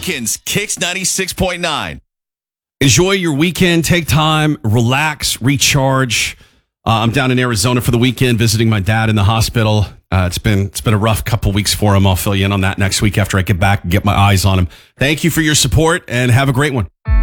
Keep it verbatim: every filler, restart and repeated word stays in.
weekends, Kicks ninety-six point nine. Enjoy your weekend. Take time, relax, recharge. Uh, I'm down in Arizona for the weekend visiting my dad in the hospital. Uh, it's been it's been a rough couple weeks for him. I'll fill you in on that next week after I get back and get my eyes on him. Thank you for your support and have a great one.